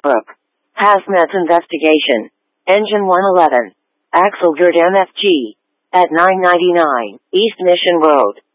Book. Hazmat investigation. Engine 111. Axle gird MFG. At 999 East Mission Road.